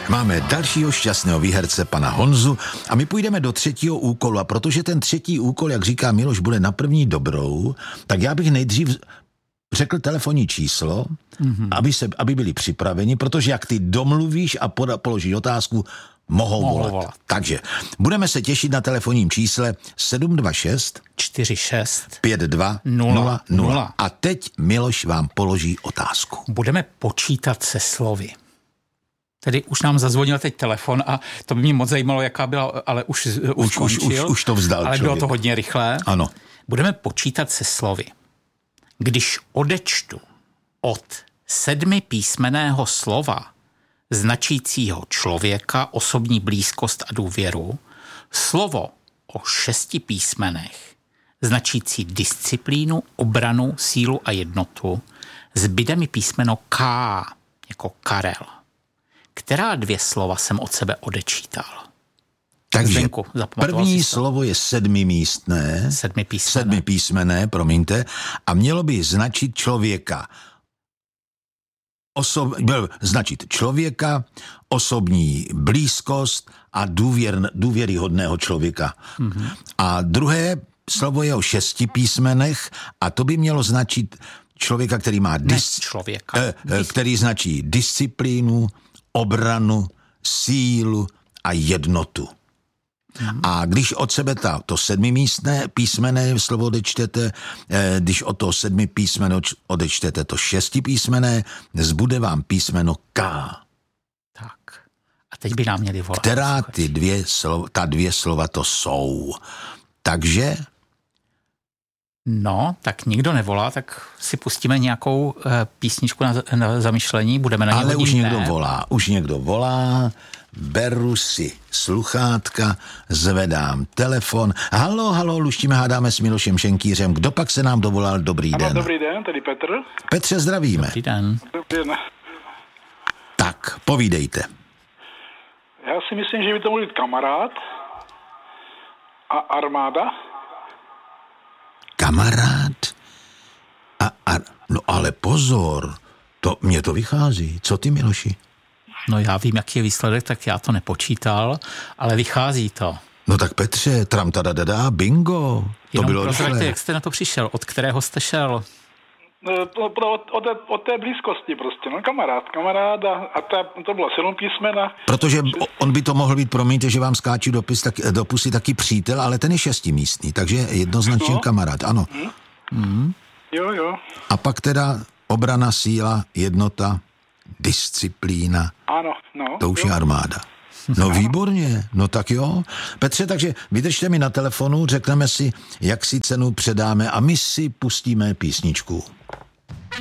Máme dalšího šťastného výherce, pana Honzu, a my půjdeme do třetího úkolu. A protože ten třetí úkol, jak říká Miloš, bude na první dobrou, tak já bych nejdřív řekl telefonní číslo, aby byli připraveni, protože jak ty domluvíš a položíš otázku, mohou volat. Takže budeme se těšit na telefonním čísle 726 46 52 00. A teď Miloš vám položí otázku. Budeme počítat se slovy. Tedy už nám zazvonil teď telefon a to by mě moc zajímalo, jaká byla, ale už skončil. Už to vzdal ale člověk. bylo to hodně rychlé. Ano. Budeme počítat se slovy. Když odečtu od 7písmenného slova značícího člověka, osobní blízkost a důvěru, slovo o 6 písmenech značící disciplínu, obranu, sílu a jednotu, zbyde mi písmeno K, jako Karel. Která 2 slova jsem od sebe odečítal? Takže Zdenku, první slovo je 7místné, 7písmené, promiňte, a mělo by značit člověka. Značit člověka, osobní blízkost a důvěryhodného člověka. Mm-hmm. A druhé slovo je o 6 písmenech a to by mělo značit člověka, který má který značí disciplínu, obranu, sílu a jednotu. A když od sebe to 7místné písmené slovo odečtete, když od toho 7 písmeno odečtete to 6 písmené, zbude vám písmeno K. Tak. A teď by nám měli volat. Která ta 2 slova to jsou. Takže? No, tak nikdo nevolá, tak si pustíme nějakou písničku na zamyšlení, budeme na něj ale už někdo volá. Beru si sluchátka, zvedám telefon. Halo, luštíme, hádáme s Milošem Šenkýřem. Kdo pak se nám dovolal? Dobrý den. Ano, dobrý den, tady Petr. Petře, zdravíme. Dobrý den. Dobrý den. Tak, povídejte. Já si myslím, že by to mohl být kamarád a armáda. Kamarád a no ale pozor, mně to vychází. Co ty, Miloši? No já vím, jaký je výsledek, tak já to nepočítal, ale vychází to. No tak Petře, tramtadadada, bingo. Jenom to bylo prozraďte, jak jste na to přišel, od kterého jste šel? Od té blízkosti prostě, no kamarád a to bylo 7 písmena. Protože on by to mohl být, promiňte, že vám skáču do pusy taky přítel, ale ten je 6místný, takže jednoznačně kamarád, ano. Jo. A pak teda obrana, síla, jednota, disciplína. Ano, to už je armáda. No výborně, no tak jo. Petře, takže vydržte mi na telefonu, řekneme si, jak si cenu předáme a my si pustíme písničku.